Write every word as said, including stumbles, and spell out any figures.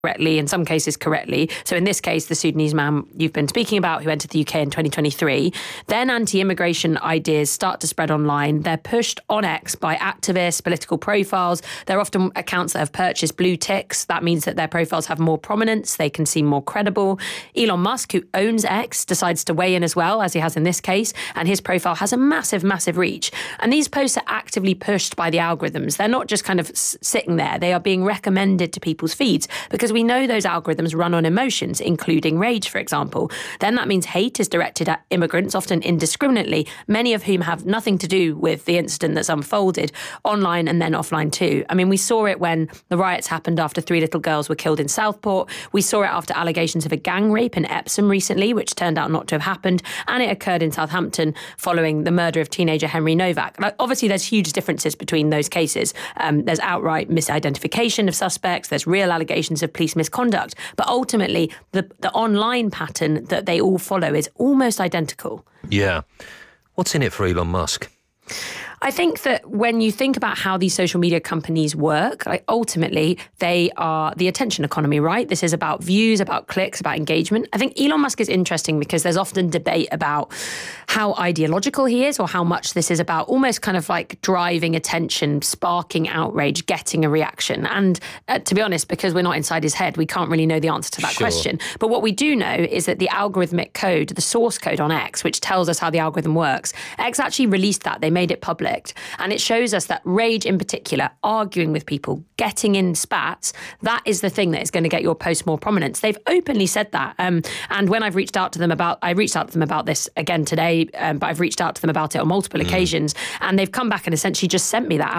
correctly, in some cases correctly. So in this case, the Sudanese man you've been speaking about who entered the U K in twenty twenty-three, then anti-immigration ideas start to spread online. They're pushed on X by activists, political profiles. They're often accounts that have purchased blue ticks. That means that their profiles have more prominence. They can seem more credible. Elon Musk, who owns X, decides to weigh in as well, as he has in this case, and his profile has a massive, massive reach. And these posts are actively pushed by the algorithms. They're not just kind of s- sitting there. They are being recommended to people's feeds because we know those algorithms run on emotions, including rage, for example. Then that means hate is directed at immigrants, often indiscriminately, many of whom have nothing to do with the incident that's unfolded online and then offline too. I mean, we saw it when the riots happened after three little girls were killed in Southport. We saw it after allegations of a gang rape in Epsom recently, which turned out not to have happened. And it occurred in Southampton following the murder of teenager Henry Novak. Like, obviously, there's huge differences between those cases. Um, there's outright misidentification of suspects. There's real allegations of police misconduct. But ultimately, the, the online pattern that they all follow is almost identical. Yeah. What's in it for Elon Musk? I think that when you think about how these social media companies work, like ultimately they are the attention economy, right? This is about views, about clicks, about engagement. I think Elon Musk is interesting because there's often debate about how ideological he is or how much this is about almost kind of like driving attention, sparking outrage, getting a reaction. And uh, to be honest, because we're not inside his head, we can't really know the answer to that Sure. question. But what we do know is that the algorithmic code, the source code on X, which tells us how the algorithm works, X actually released that. They made it public. And it shows us that rage in particular, arguing with people, getting in spats, that is the thing that is going to get your post more prominence. They've openly said that. Um, and when I've reached out to them about, I reached out to them about this again today, um, but I've reached out to them about it on multiple mm. occasions. And they've come back and essentially just sent me that